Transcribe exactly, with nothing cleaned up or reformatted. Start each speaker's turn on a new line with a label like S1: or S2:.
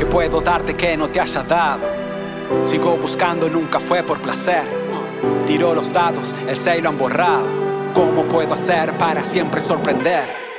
S1: ¿Qué puedo darte que no te haya dado? Sigo buscando, nunca fue por placer. Tiro los dados, el seis lo han borrado. ¿Cómo puedo hacer para siempre sorprender?